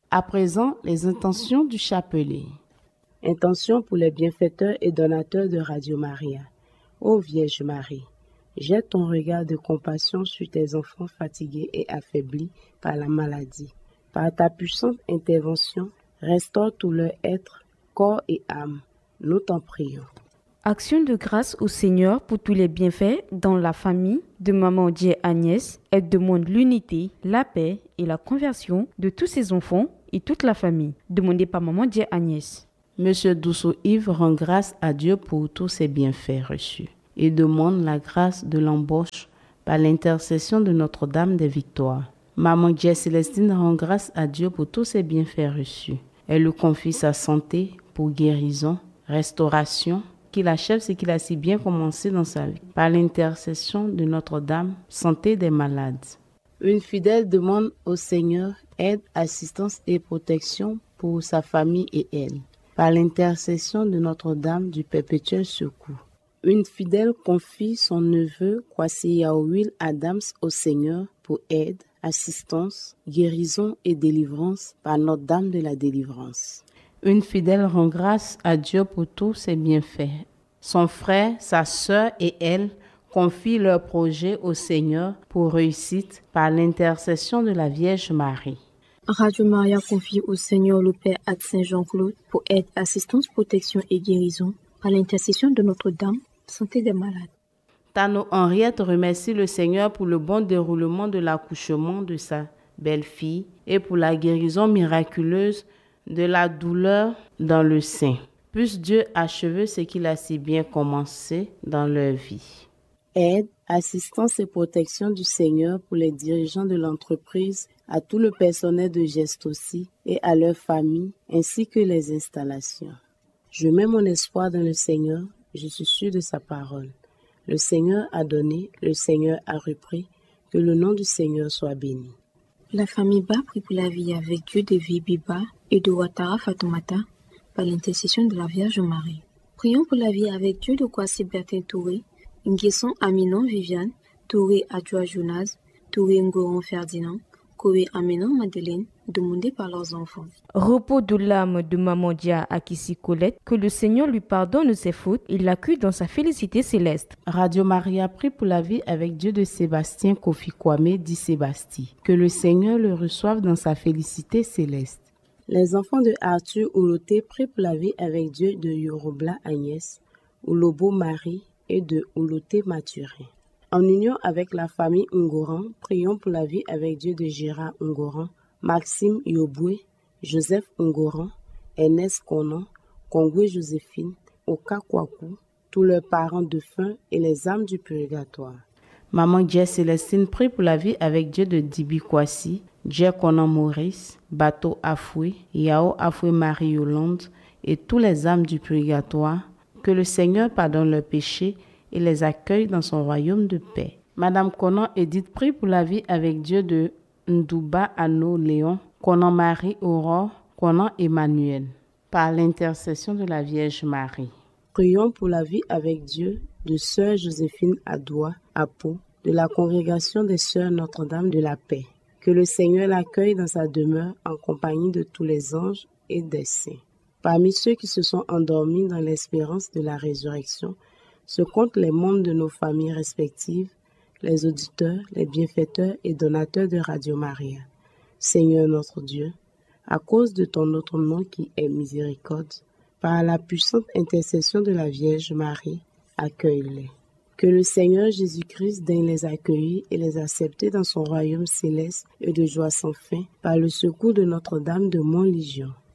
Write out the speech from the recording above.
À présent, les intentions du chapelet. Intention pour les bienfaiteurs et donateurs de Radio Maria. Ô Vierge Marie, jette ton regard de compassion sur tes enfants fatigués et affaiblis par la maladie. Par ta puissante intervention, restaure tout leur être, corps et âme. Nous t'en prions. Action de grâce au Seigneur pour tous les bienfaits dans la famille de Maman Dieu Agnès. Elle demande l'unité, la paix et la conversion de tous ses enfants et toute la famille. Demandée par Maman Dieu Agnès. Monsieur Douceau-Yves rend grâce à Dieu pour tous ses bienfaits reçus et demande la grâce de l'embauche par l'intercession de Notre-Dame des Victoires. Maman Dieu Célestine rend grâce à Dieu pour tous ses bienfaits reçus. Elle lui confie sa santé pour guérison, restauration, qu'il achève ce qu'il a si bien commencé dans sa vie. Par l'intercession de Notre-Dame, santé des malades. Une fidèle demande au Seigneur aide, assistance et protection pour sa famille et elle. Par l'intercession de Notre-Dame du Perpétuel Secours. Une fidèle confie son neveu Kwasi Yaouil Adams au Seigneur pour aide, assistance, guérison et délivrance par Notre-Dame de la Délivrance. Une fidèle rend grâce à Dieu pour tous ses bienfaits. Son frère, sa sœur et elle confient leurs projets au Seigneur pour réussite par l'intercession de la Vierge Marie. Radio Maria confie au Seigneur le Père Ad Saint Jean-Claude pour aide, assistance, protection et guérison par l'intercession de Notre-Dame, santé des malades. Tano Henriette remercie le Seigneur pour le bon déroulement de l'accouchement de sa belle-fille et pour la guérison miraculeuse de la douleur dans le sein. Puisse Dieu achever ce qu'il a si bien commencé dans leur vie. Aide, assistance et protection du Seigneur pour les dirigeants de l'entreprise, à tout le personnel de geste aussi et à leurs familles, ainsi que les installations. Je mets mon espoir dans le Seigneur, je suis sûr de sa parole. Le Seigneur a donné, le Seigneur a repris, que le nom du Seigneur soit béni. La famille Ba prie pour la vie avec Dieu de Vibiba et de Ouattara Fatoumata par l'intercession de la Vierge Marie. Prions pour la vie avec Dieu de Kwasi Bertin Touré, Nguesson Aminon Viviane, Touré Adjoa Jonas, Touré Ngoron Ferdinand, Koé Aminon Madeleine, demandés par leurs enfants. Repos de l'âme de Maman Dia Akissi Colette, que le Seigneur lui pardonne ses fautes et l'accueille dans sa félicité céleste. Radio Maria prie pour la vie avec Dieu de Sébastien Kofi Kwame dit Sébastien, que le Seigneur le reçoive dans sa félicité céleste. Les enfants de Arthur Ouloté prient pour la vie avec Dieu de Yorobla Agnès, Oulobo Marie et de Ouloté Mathurin. En union avec la famille Ngoran, prions pour la vie avec Dieu de Gérard Ngoran, Maxime Yoboué, Joseph Ngoran, Ernest Konan, Kongwe Joséphine, Oka Kwaku, tous leurs parents défunts et les âmes du purgatoire. Maman Dieu Célestine prie pour la vie avec Dieu de Dibi Kwasi, Dieu Konan Maurice, Bateau Afoué, Yao Afoué Marie-Yolande et tous les âmes du purgatoire, que le Seigneur pardonne leurs péchés et les accueille dans son royaume de paix. Madame Konan Edith prie pour la vie avec Dieu de Ndouba Anno Léon, Konan Marie Aurore, Konan Emmanuel, par l'intercession de la Vierge Marie. Prions pour la vie avec Dieu de Sœur Joséphine Adoua, Apo, de la congrégation des Sœurs Notre-Dame de la Paix. Que le Seigneur l'accueille dans sa demeure en compagnie de tous les anges et des saints. Parmi ceux qui se sont endormis dans l'espérance de la résurrection, se comptent les membres de nos familles respectives, les auditeurs, les bienfaiteurs et donateurs de Radio Maria. Seigneur notre Dieu, à cause de ton autre nom qui est miséricorde, par la puissante intercession de la Vierge Marie, accueille-les. Que le Seigneur Jésus-Christ daigne les accueillir et les accepter dans son royaume céleste et de joie sans fin, par le secours de Notre-Dame de Montlégion.